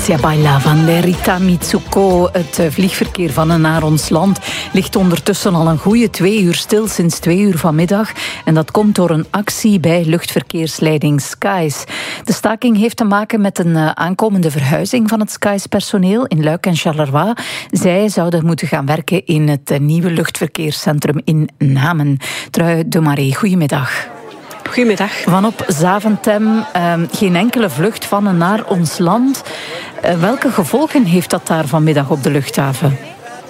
Gracia Baila van Rita Mitsuko. Het vliegverkeer van en naar ons land ligt ondertussen al een goede 2 uur stil, sinds 2 uur vanmiddag. En dat komt door een actie bij luchtverkeersleiding Skies. De staking heeft te maken met een aankomende verhuizing van het Skies-personeel in Luik en Charleroi. Zij zouden moeten gaan werken in het nieuwe luchtverkeerscentrum in Namen. Trui de Marais, goedemiddag. Goedemiddag. Vanop Zaventem, geen enkele vlucht van en naar ons land. Welke gevolgen heeft dat daar vanmiddag op de luchthaven?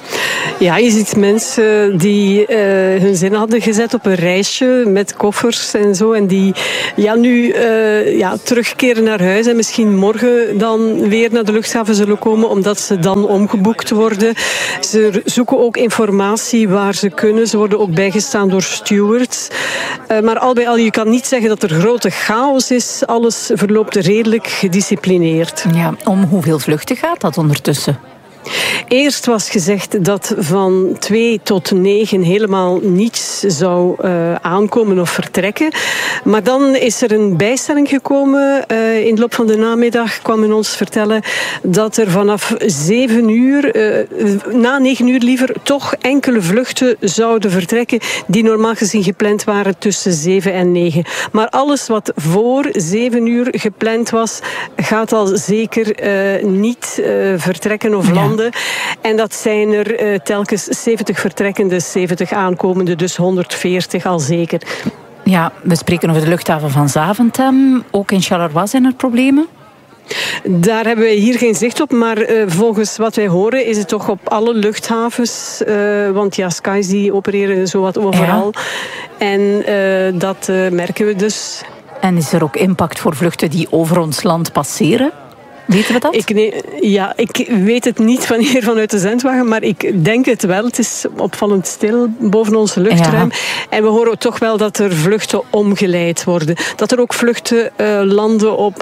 Ja, je ziet mensen die hun zin hadden gezet op een reisje met koffers en zo. En die nu terugkeren naar huis en misschien morgen dan weer naar de luchthaven zullen komen, omdat ze dan omgeboekt worden. Ze zoeken ook informatie waar ze kunnen. Ze worden ook bijgestaan door stewards. Maar al bij al, je kan niet zeggen dat er grote chaos is. Alles verloopt redelijk gedisciplineerd. Ja, om hoeveel vluchten gaat dat ondertussen? Eerst was gezegd dat van 2 tot 9 helemaal niets zou aankomen of vertrekken. Maar dan is er een bijstelling gekomen. In de loop van de namiddag kwam men ons vertellen dat er vanaf 7 uur, na 9 uur liever, toch enkele vluchten zouden vertrekken die normaal gezien gepland waren tussen 7 en 9. Maar alles wat voor 7 uur gepland was, gaat al zeker niet vertrekken of landen. En dat zijn er telkens 70 vertrekkende, 70 aankomende, dus 140 al zeker. Ja, we spreken over de luchthaven van Zaventem. Ook in Charleroi zijn er problemen? Daar hebben wij hier geen zicht op, maar volgens wat wij horen is het toch op alle luchthavens. Want ja, Skies die opereren zowat overal. Ja. En dat merken we dus. En is er ook impact voor vluchten die over ons land passeren? Weten we dat? Ik weet het niet van hier vanuit de zendwagen, maar ik denk het wel. Het is opvallend stil boven ons luchtruim. Ja. En we horen toch wel dat er vluchten omgeleid worden. Dat er ook vluchten landen op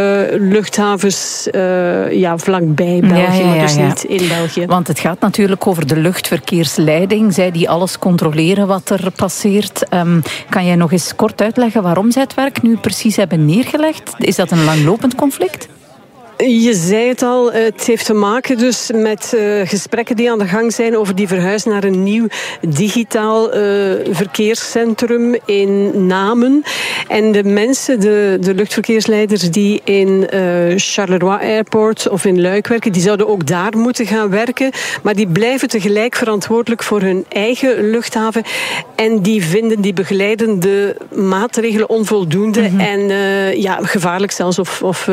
luchthavens vlakbij België, maar dus niet in België. Want het gaat natuurlijk over de luchtverkeersleiding. Zij die alles controleren wat er passeert. Kan jij nog eens kort uitleggen waarom zij het werk nu precies hebben neergelegd? Is dat een langlopend conflict? Je zei het al, het heeft te maken dus met gesprekken die aan de gang zijn over die verhuis naar een nieuw digitaal verkeerscentrum in Namen. En de mensen, de luchtverkeersleiders die in Charleroi Airport of in Luik werken, die zouden ook daar moeten gaan werken. Maar die blijven tegelijk verantwoordelijk voor hun eigen luchthaven. En die vinden die begeleidende maatregelen onvoldoende en gevaarlijk zelfs of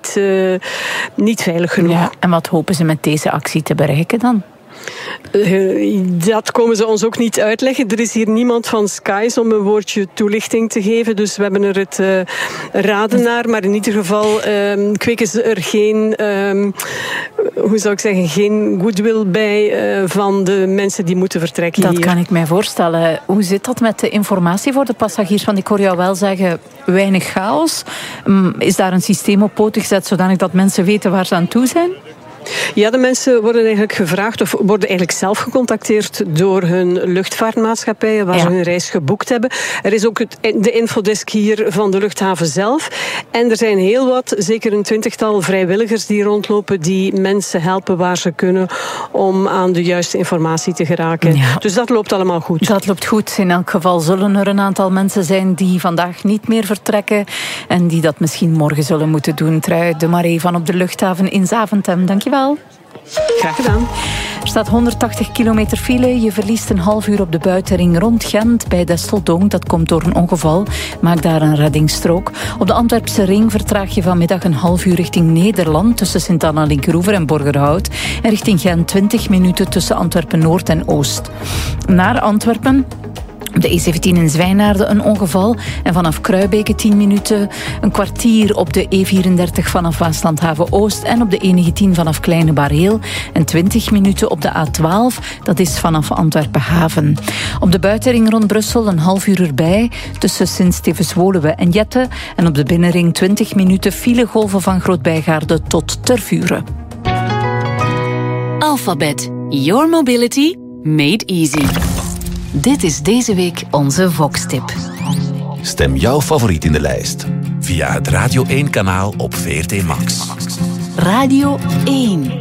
niet veilig genoeg. Ja, en wat hopen ze met deze actie te bereiken dan? Dat komen ze ons ook niet uitleggen. Er is hier niemand van Skies om een woordje toelichting te geven. Dus we hebben er het raden naar. Maar in ieder geval kweken ze er geen, geen goodwill bij van de mensen die moeten vertrekken dat hier. Dat kan ik mij voorstellen. Hoe zit dat met de informatie voor de passagiers? Want ik hoor jou wel zeggen, weinig chaos. Is daar een systeem op poten gezet zodanig dat mensen weten waar ze aan toe zijn? Ja, de mensen worden eigenlijk gevraagd of worden eigenlijk zelf gecontacteerd door hun luchtvaartmaatschappijen waar ze hun reis geboekt hebben. Er is ook de infodesk hier van de luchthaven zelf. En er zijn heel wat, zeker een 20-tal vrijwilligers die rondlopen, die mensen helpen waar ze kunnen om aan de juiste informatie te geraken. Ja. Dus dat loopt allemaal goed. Dat loopt goed. In elk geval zullen er een aantal mensen zijn die vandaag niet meer vertrekken en die dat misschien morgen zullen moeten doen. Trui de Marais van op de luchthaven in Zaventem. Dankjewel. Graag gedaan. Er staat 180 kilometer file. Je verliest een half uur op de buitenring rond Gent bij Desseldonk. Dat komt door een ongeval. Maak daar een reddingsstrook. Op de Antwerpse ring vertraag je vanmiddag een half uur richting Nederland tussen Sint-Anna-Linkeroever en Borgerhout. En richting Gent 20 minuten tussen Antwerpen-Noord en Oost. Naar Antwerpen. Op de E17 in Zwijnaarden een ongeval. En vanaf Kruibeke 10 minuten. Een kwartier op de E34 vanaf Waaslandhaven-Oost. En op de E19 vanaf Kleine Bareel. En 20 minuten op de A12. Dat is vanaf Antwerpen-Haven. Op de buitenring rond Brussel een half uur erbij. Tussen Sint-Stevens-Woluwe en Jette. En op de binnenring 20 minuten filegolven van Groot-Bijgaarden tot Tervuren. Alphabet. Your mobility made easy. Dit is deze week onze Vox-tip. Stem jouw favoriet in de lijst via het Radio 1-kanaal op VRT Max. Radio 1.